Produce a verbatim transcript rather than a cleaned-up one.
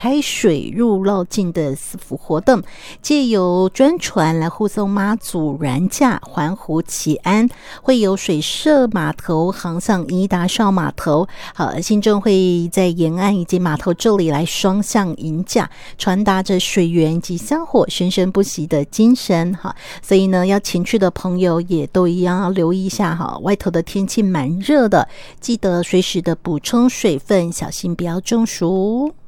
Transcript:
开水入绕境的四福活动，借由专船来护送妈祖燃驾环湖祈安，会有水社码头航向宜达邵码头。好，行政会在沿岸以及码头这里来双向迎驾，传达着水源及香火生生不息的精神。好，所以呢，要前去的朋友也都一样要留意一下哈，外头的天气蛮热的，记得随时的补充水分，小心不要中暑。